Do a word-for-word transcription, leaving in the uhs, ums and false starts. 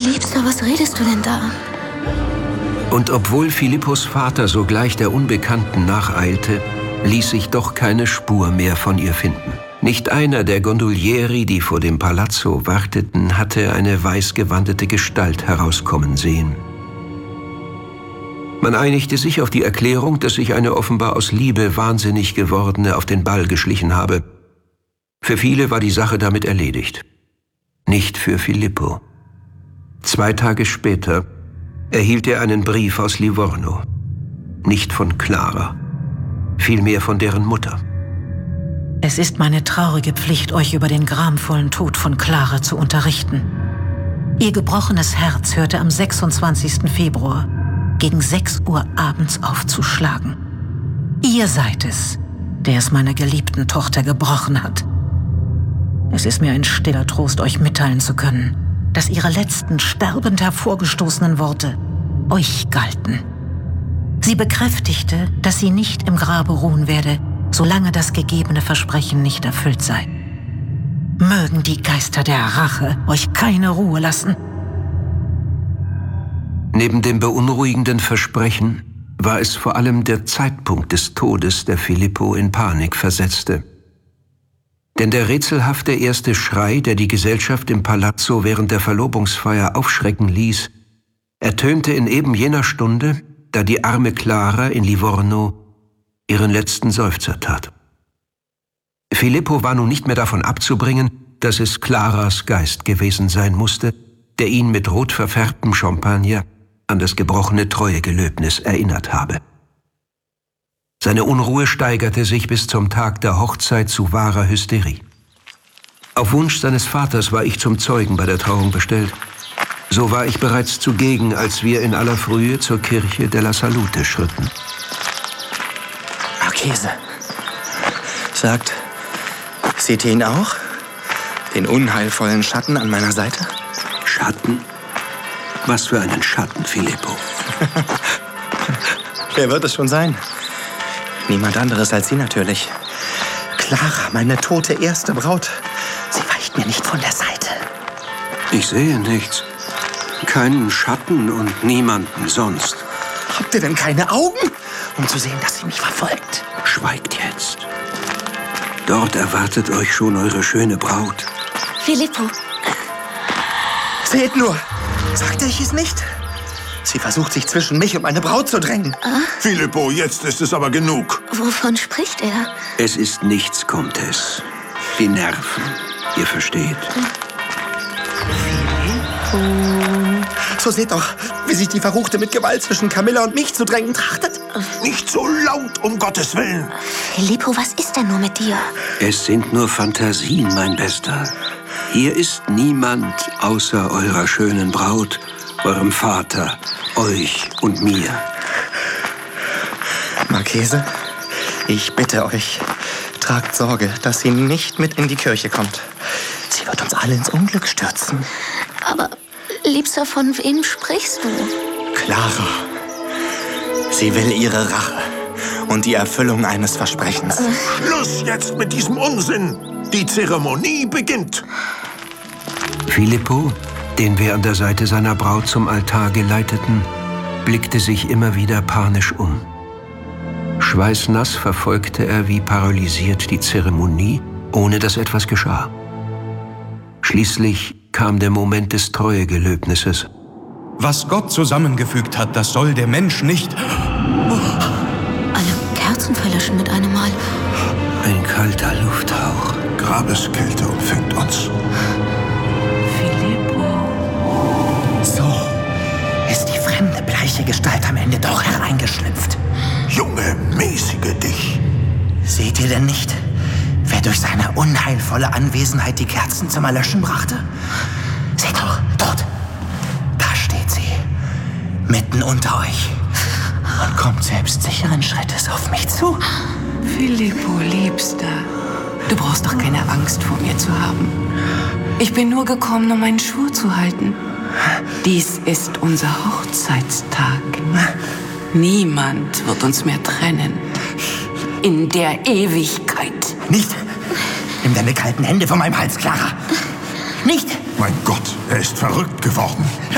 Liebster, was redest du denn da? Und obwohl Philippos Vater sogleich der Unbekannten nacheilte, ließ sich doch keine Spur mehr von ihr finden. Nicht einer der Gondolieri, die vor dem Palazzo warteten, hatte eine weißgewandete Gestalt herauskommen sehen. Man einigte sich auf die Erklärung, dass sich eine offenbar aus Liebe wahnsinnig gewordene auf den Ball geschlichen habe. Für viele war die Sache damit erledigt. Nicht für Filippo. Zwei Tage später erhielt er einen Brief aus Livorno. Nicht von Clara, vielmehr von deren Mutter. Es ist meine traurige Pflicht, euch über den gramvollen Tod von Clara zu unterrichten. Ihr gebrochenes Herz hörte am sechsundzwanzigsten Februar gegen sechs Uhr abends aufzuschlagen. Ihr seid es, der es meiner geliebten Tochter gebrochen hat. Es ist mir ein stiller Trost, euch mitteilen zu können, dass ihre letzten sterbend hervorgestoßenen Worte euch galten. Sie bekräftigte, dass sie nicht im Grabe ruhen werde, solange das gegebene Versprechen nicht erfüllt sei. Mögen die Geister der Rache euch keine Ruhe lassen. Neben dem beunruhigenden Versprechen war es vor allem der Zeitpunkt des Todes, der Filippo in Panik versetzte. Denn der rätselhafte erste Schrei, der die Gesellschaft im Palazzo während der Verlobungsfeier aufschrecken ließ, ertönte in eben jener Stunde, da die arme Clara in Livorno ihren letzten Seufzer tat. Filippo war nun nicht mehr davon abzubringen, dass es Claras Geist gewesen sein musste, der ihn mit rot verfärbtem Champagner an das gebrochene Treuegelöbnis erinnert habe. Seine Unruhe steigerte sich bis zum Tag der Hochzeit zu wahrer Hysterie. Auf Wunsch seines Vaters war ich zum Zeugen bei der Trauung bestellt. So war ich bereits zugegen, als wir in aller Frühe zur Kirche della Salute schritten. Marchese, sagt, seht ihr ihn auch? Den unheilvollen Schatten an meiner Seite? Schatten? Was für einen Schatten, Filippo? Wer wird es schon sein? Niemand anderes als Sie natürlich. Clara, meine tote erste Braut. Sie weicht mir nicht von der Seite. Ich sehe nichts. Keinen Schatten und niemanden sonst. Habt ihr denn keine Augen, um zu sehen, dass sie mich verfolgt? Schweigt jetzt. Dort erwartet euch schon eure schöne Braut. Filippo. Seht nur, sagte ich es nicht? Sie versucht, sich zwischen mich und meine Braut zu drängen. Ah? Filippo, jetzt ist es aber genug. Wovon spricht er? Es ist nichts, Comtesse. Die Nerven, ihr versteht. Filippo. So seht doch, wie sich die Verruchte mit Gewalt zwischen Camilla und mich zu drängen trachtet. Nicht so laut, um Gottes Willen. Filippo, was ist denn nur mit dir? Es sind nur Fantasien, mein Bester. Hier ist niemand außer eurer schönen Braut, eurem Vater, euch und mir. Marchese, ich bitte euch, tragt Sorge, dass sie nicht mit in die Kirche kommt. Sie wird uns alle ins Unglück stürzen. Aber, Liebster, von wem sprichst du? Clara. Sie will ihre Rache und die Erfüllung eines Versprechens. Äh. Schluss jetzt mit diesem Unsinn. Die Zeremonie beginnt. Filippo, den wir an der Seite seiner Braut zum Altar geleiteten, blickte sich immer wieder panisch um. Schweißnass verfolgte er wie paralysiert die Zeremonie, ohne dass etwas geschah. Schließlich kam der Moment des Treuegelöbnisses. Was Gott zusammengefügt hat, das soll der Mensch nicht... Alle Kerzen verlöschen mit einem Mal. Ein kalter Lufthauch. Grabeskälte umfängt uns. So ist die fremde, bleiche Gestalt am Ende doch hereingeschlüpft. Junge, mäßige dich. Seht ihr denn nicht, wer durch seine unheilvolle Anwesenheit die Kerzen zum Erlöschen brachte? Seht doch, dort. Da steht sie, mitten unter euch und kommt selbstsicheren Schrittes auf mich zu. Filippo, Liebster, du brauchst doch keine Angst vor mir zu haben. Ich bin nur gekommen, um meinen Schwur zu halten. Dies ist unser Hochzeitstag. Niemand wird uns mehr trennen. In der Ewigkeit. Nicht! Nimm deine kalten Hände von meinem Hals, Clara. Nicht! Mein Gott, er ist verrückt geworden.